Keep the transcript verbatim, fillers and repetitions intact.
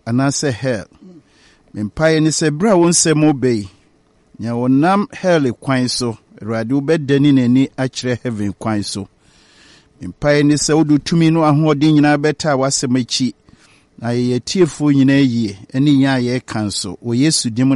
anase hell. Mempaye ni se bra won se mo bei. Nya wonam hell kwan so, Awurade wobedani nani akire heaven kwan so. Mempaye ni se wodu tumi no ahoɔden nyina beta wasemachi. Na ye tiefo nyina yie, eni nya ye kan so. O Yesu dim